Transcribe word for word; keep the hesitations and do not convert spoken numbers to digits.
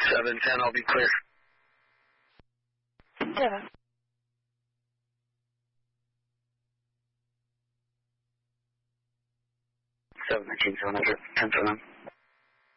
seven ten, I'll be clear. Seven. seven nineteen, seven hundred, ten seven.